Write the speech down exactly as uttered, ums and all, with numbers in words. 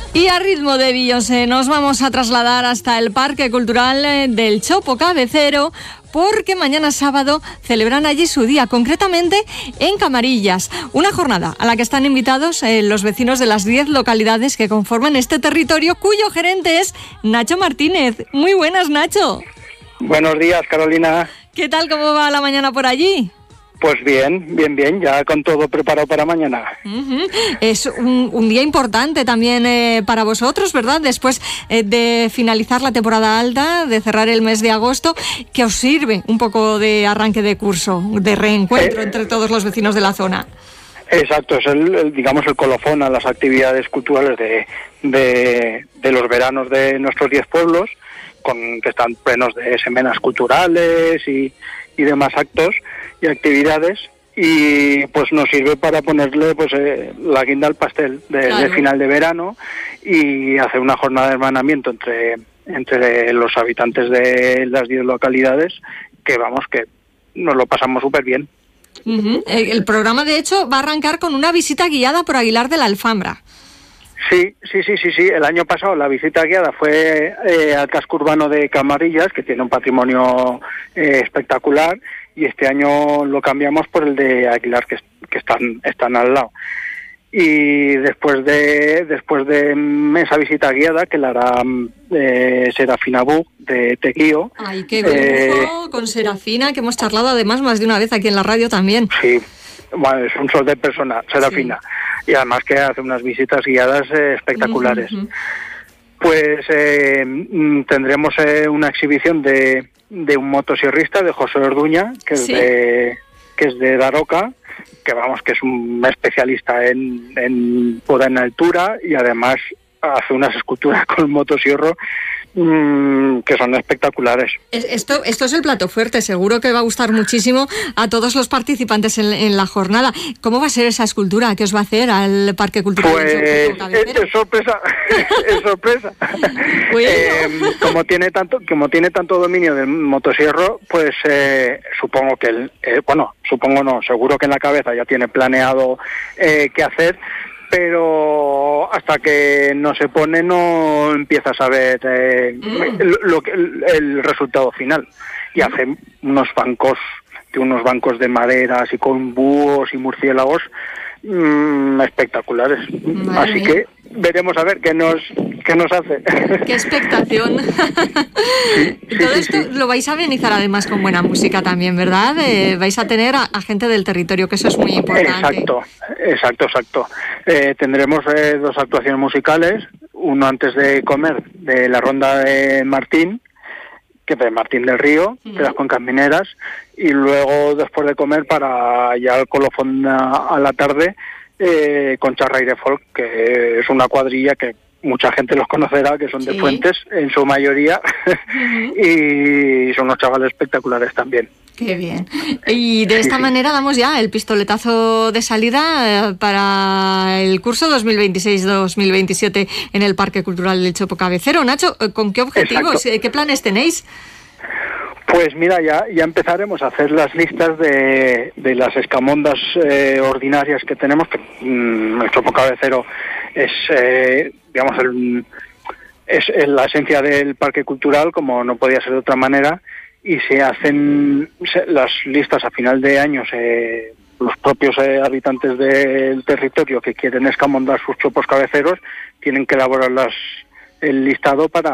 Y a ritmo de Beyoncé nos vamos a trasladar hasta el Parque Cultural del Chopo Cabecero, porque mañana sábado celebran allí su día, concretamente en Camarillas. Una jornada a la que están invitados eh, los vecinos de las diez localidades que conforman este territorio, cuyo gerente es Nacho Martínez. Muy buenas, Nacho. Buenos días, Carolina. ¿Qué tal? ¿Cómo va la mañana por allí? Pues bien, bien, bien, ya con todo preparado para mañana. Uh-huh. Es un, un día importante también eh, para vosotros, ¿verdad? Después eh, de finalizar la temporada alta, de cerrar el mes de agosto, que os sirve un poco de arranque de curso, de reencuentro eh, entre todos los vecinos de la zona. Exacto, es el, el digamos el colofón a las actividades culturales de, de, de los veranos de nuestros diez pueblos, con que están plenos de semanas culturales y, y demás actos y actividades, y pues nos sirve para ponerle pues eh, la guinda al pastel de, claro. de final de verano y hacer una jornada de hermanamiento entre entre los habitantes de las diez localidades, que vamos, que nos lo pasamos súper bien. Uh-huh. El programa, de hecho, va a arrancar con una visita guiada por Aguilar de la Alfambra. Sí, sí, sí, sí, sí. El año pasado la visita guiada fue eh, al casco urbano de Camarillas, que tiene un patrimonio eh, espectacular, y este año lo cambiamos por el de Aguilar, que, que están están al lado. Y después de después de esa visita guiada, que la hará eh, Serafina Bug de Tequío. Ay, qué gusto, eh, con Serafina, que hemos charlado además más de una vez aquí en la radio también. Sí, bueno, es un sol de persona, Serafina. Sí. Y además que hace unas visitas guiadas eh, espectaculares. Uh-huh. Pues eh, tendremos eh, una exhibición de, de un motosierrista, de José Orduña, que es, sí. de, que es de Daroca, que vamos, que es un especialista en, en poda en altura, y además hace unas esculturas con motosierro mmm, que son espectaculares. Esto, esto es el plato fuerte, seguro que va a gustar muchísimo a todos los participantes en, en la jornada. ¿Cómo va a ser esa escultura? ¿Qué os va a hacer al Parque Cultural? Pues es, es sorpresa, es sorpresa. Bueno. Eh, como tiene tanto, como tiene tanto dominio del motosierro, pues eh, supongo que el, eh, bueno, supongo no, seguro que en la cabeza ya tiene planeado eh, qué hacer. Pero hasta que no se pone no empiezas a ver eh, mm. lo, lo, el, el resultado final. Y hace unos bancos, de unos bancos de madera, así con búhos y murciélagos mmm, espectaculares. Madre así mía. Que veremos a ver qué nos qué nos hace. ¡Qué expectación! Sí, sí, todo sí, esto sí. Lo vais a amenizar además con buena música también, ¿verdad? Eh, vais a tener a, a gente del territorio, que eso es muy importante. Exacto, exacto, exacto. Eh, tendremos eh, dos actuaciones musicales, uno antes de comer, de la ronda de Martín, que de Martín del Río, uh-huh. de las Cuencas Mineras, y luego después de comer, para ya el colofón a, a la tarde, eh, con Charra y de Folk, que es una cuadrilla que mucha gente los conocerá, que son de sí. Fuentes, en su mayoría, uh-huh. y son unos chavales espectaculares también. Qué bien. Y de esta sí, manera sí. damos ya el pistoletazo de salida para el curso dos mil veintiséis dos mil veintisiete en el Parque Cultural del Chopo Cabecero. Nacho, ¿con qué objetivos, Exacto. qué planes tenéis? Pues mira, ya ya empezaremos a hacer las listas de, de las escamondas eh, ordinarias que tenemos, que mmm, el Chopo Cabecero es, eh, digamos, el, es, es la esencia del Parque Cultural, como no podía ser de otra manera, y se hacen las listas a final de año. Eh, los propios eh, habitantes del territorio que quieren escamondar sus chopos cabeceros tienen que elaborar las, el listado para